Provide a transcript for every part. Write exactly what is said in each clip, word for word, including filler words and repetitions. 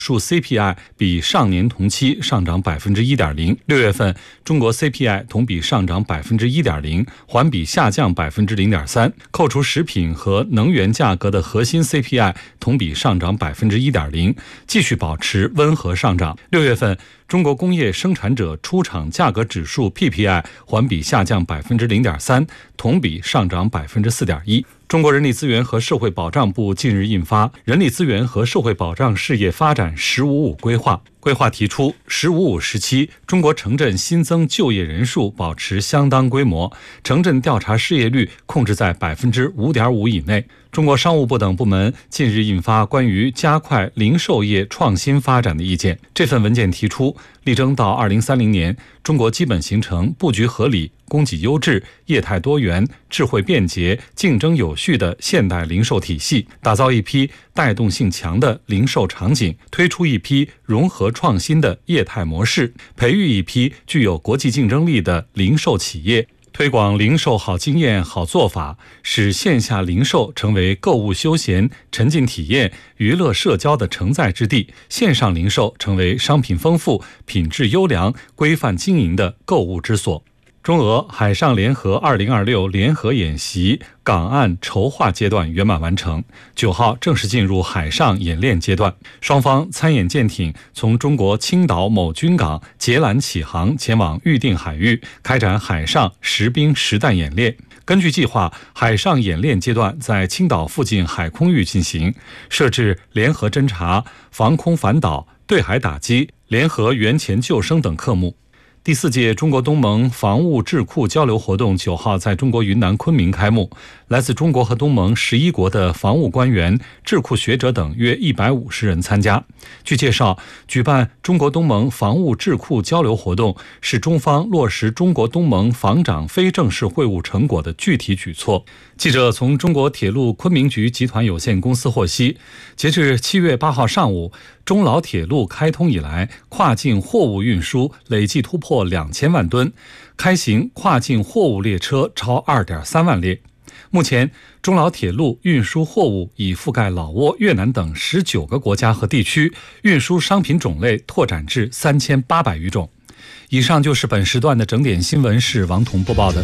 数 C P I 比上年同期上涨 百分之一点零。 六月份中国 C P I 同比上涨 百分之一点零， 环比下降 百分之零点三。 扣除食品和能源价格的核心 C P I 同比上涨 百分之一点零， 继续保持温和上涨。六月份中国工业生产者出厂价格指数 P P I 环比下降 百分之零点三， 同比上涨 百分之四点一。 中国人力资源和社会保障部近日印发《人力资源和社会保障事业发展“十五五”规划》，规划提出，“十五五”时期，中国城镇新增就业人数保持相当规模，城镇调查失业率控制在 百分之五点五 以内。中国商务部等部门近日印发关于加快零售业创新发展的意见。这份文件提出，力争到二零三零年，中国基本形成布局合理、供给优质、业态多元、智慧便捷、竞争有序的现代零售体系，打造一批带动性强的零售场景，推出一批融合创新的业态模式，培育一批具有国际竞争力的零售企业，推广零售好经验、好做法，使线下零售成为购物休闲、沉浸体验、娱乐社交的承载之地，线上零售成为商品丰富、品质优良、规范经营的购物之所。中俄海上联合二零二六联合演习港岸筹划阶段圆满完成，九号正式进入海上演练阶段。双方参演舰艇从中国青岛某军港截拦起航，前往预定海域，开展海上实兵实弹演练。根据计划，海上演练阶段在青岛附近海空域进行，设置联合侦察、防空反导、对海打击、联合援潜救生等科目。第四届中国东盟防务智库交流活动九号在中国云南昆明开幕，来自中国和东盟十一国的防务官员、智库学者等约一百五十人参加。据介绍，举办中国东盟防务智库交流活动是中方落实中国东盟防长非正式会晤成果的具体举措。记者从中国铁路昆明局集团有限公司获悉，截至七月八号上午，中老铁路开通以来，跨境货物运输累计突破两千万吨，开行跨境货物列车超 二点三万列。目前，中老铁路运输货物已覆盖老挝、越南等十九个国家和地区，运输商品种类拓展至三千八百余种。以上就是本时段的整点新闻，是王彤播报的。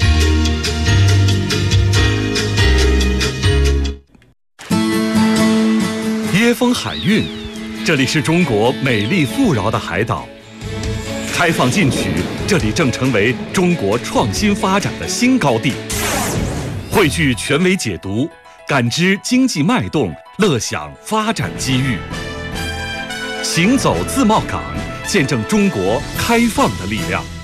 椰风海运，这里是中国美丽富饶的海岛。开放进取，这里正成为中国创新发展的新高地。汇聚权威解读，感知经济脉动，乐享发展机遇。行走自贸港，见证中国开放的力量。